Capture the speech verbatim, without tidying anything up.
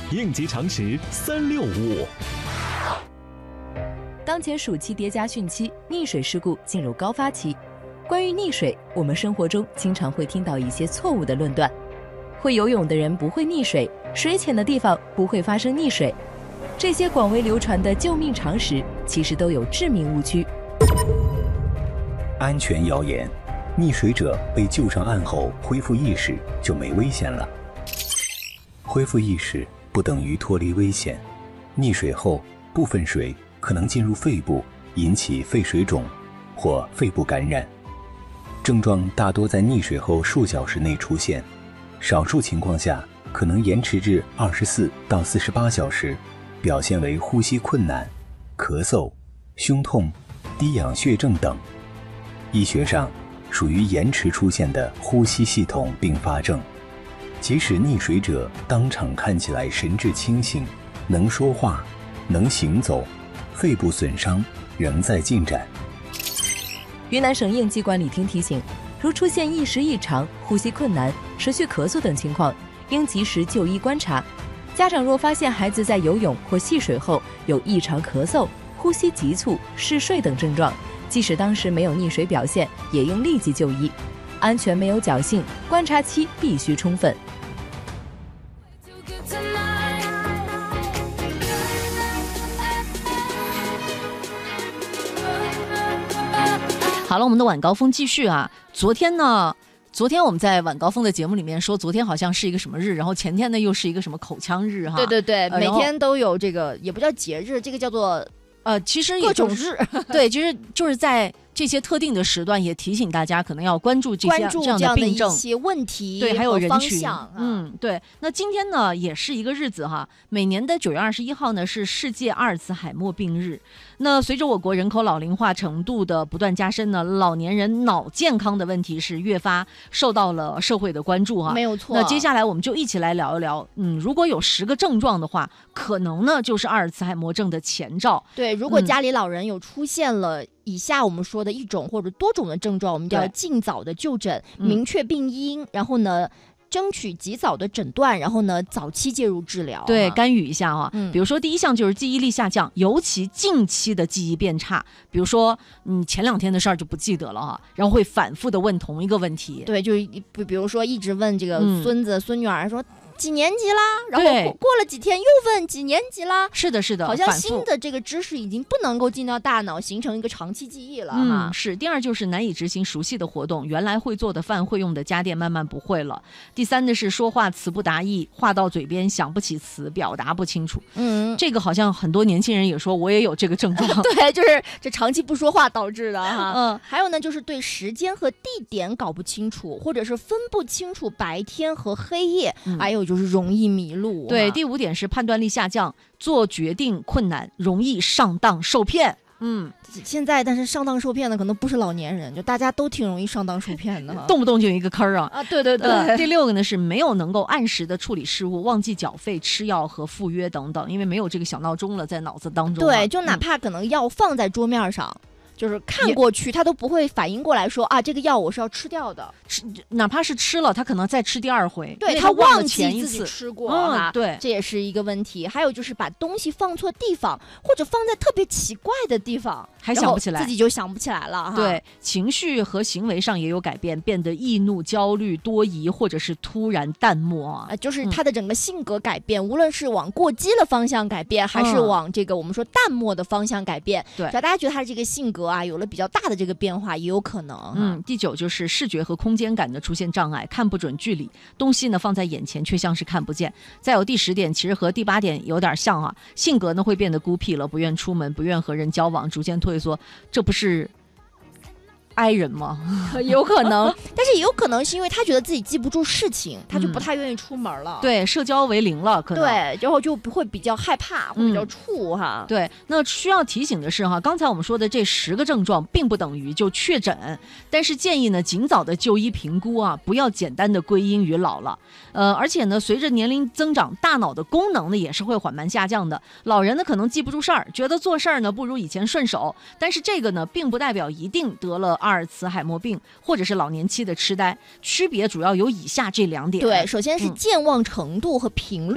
应急常识三六五。 当前暑期叠加汛期，溺水事故进入高发期。关于溺水，我们生活中经常会听到一些错误的论断：会游泳的人不会溺水，水浅的地方不会发生溺水。这些广为流传的救命常识，其实都有致命误区。 安全谣言：溺水者被救上岸后恢复意识就没危险了。恢复意识不等于脱离危险，溺水后部分水可能进入肺部，引起肺水肿或肺部感染。症状大多在溺水后数小时内出现，少数情况下可能延迟至二十四到四十八小时，表现为呼吸困难、咳嗽、胸痛、低氧血症等。医学上属于延迟出现的呼吸系统并发症。即使溺水者当场看起来神志清醒，能说话，能行走，肺部损伤仍在进展。 云南省应急管理厅提醒，如出现意识异常、呼吸困难、持续咳嗽等情况，应及时就医观察。家长若发现孩子在游泳或戏水后有异常咳嗽、呼吸急促、嗜睡等症状，即使当时没有溺水表现，也应立即就医。安全没有侥幸，观察期必须充分。 好了，我们的晚高峰继续啊。昨天呢，昨天我们在晚高峰的节目里面说，昨天好像是一个什么日，然后前天呢又是一个什么口腔日哈。 对对对， 呃、 每天都有这个，也不叫节日，这个叫做呃，其实各种日。 对，其实就是在这些特定的时段，也提醒大家可能要关注这些关注这样的病症、 一些问题， 对，还有人群。 啊、 嗯，对。那今天呢，也是一个日子哈。每年的九月二十一号呢，是世界阿尔茨海默病日。那随着我国人口老龄化程度的不断加深呢，老年人脑健康的问题是越发受到了社会的关注哈。 没有错。 那接下来我们就一起来聊一聊，嗯，如果有十个症状的话，可能呢就是阿尔茨海默症的前兆。 对，如果家里老人有出现了以下我们说的一种或者多种的症状，我们就要尽早的就诊，明确病因，然后呢争取及早的诊断，然后呢早期介入治疗， 对，干预一下啊。 嗯， 比如说第一项就是记忆力下降，尤其近期的记忆变差，比如说你前两天的事儿就不记得了哈，然后会反复的问同一个问题。 对，就是比如说一直问这个孙子、嗯、孙女儿说几年级啦，然后过了几天又问几年级啦。 是的是的， 好像新的这个知识已经不能够进到大脑形成一个长期记忆了。 嗯，是。第二就是难以执行熟悉的活动，原来会做的饭会用的家电慢慢不会了。第三的是说话词不达意，话到嘴边想不起词，表达不清楚。 嗯， 这个好像很多年轻人也说我也有这个症状。 对，就是这长期不说话导致的哈。 嗯， 还有呢就是对时间和地点搞不清楚，或者是分不清楚白天和黑夜，嗯、还有就是容易迷路。 对，第五点是判断力下降，做决定困难，容易上当受骗。嗯， 现在但是上当受骗的可能不是老年人，就大家都挺容易上当受骗的， 动不动就有一个坑啊。 啊，对对对。 呃、第六个呢是没有能够按时的处理事务，忘记缴费、吃药和赴约等等，因为没有这个小闹钟了在脑子当中、啊。 对，就哪怕可能药放在桌面上。嗯，就是看过去他都不会反应过来说啊，这个药我是要吃掉的， 吃哪怕是吃了他可能再吃第二回， 对， 他忘记前一次自己吃过啊、 嗯，对， 这也是一个问题。还有就是把东西放错地方，或者放在特别奇怪的地方， 还想不起来， 自己就想不起来了哈。 对，情绪和行为上也有改变，变得易怒、焦虑、多疑，或者是突然淡漠啊、 呃，就是他的整个性格改变、嗯，无论是往过激的方向改变，还是往这个我们说淡漠的方向改变， 对、嗯， 只要大家觉得他的这个性格啊有了比较大的这个变化，也有可能。 嗯，第九就是视觉和空间感的出现障碍，看不准距离，东西呢放在眼前却像是看不见。再有第十点，其实和第八点有点像啊，性格呢会变得孤僻了，不愿出门，不愿和人交往，逐渐退缩，这不是I人吗？ 有可能，但是也有可能是因为他觉得自己记不住事情，他就不太愿意出门了。 嗯、对，社交为零了，可能对，然后就会比较害怕，会比较怵哈、 嗯。对，那需要提醒的是哈，刚才我们说的这十个症状并不等于就确诊，但是建议呢尽早的就医评估啊，不要简单的归因于老了。呃，而且呢，随着年龄增长，大脑的功能呢也是会缓慢下降的。老人呢可能记不住事儿，觉得做事儿呢不如以前顺手，但是这个呢并不代表一定得了阿尔茨海默病或者是老年期的痴呆，区别主要有以下这两点。 对，首先是健忘程度和频率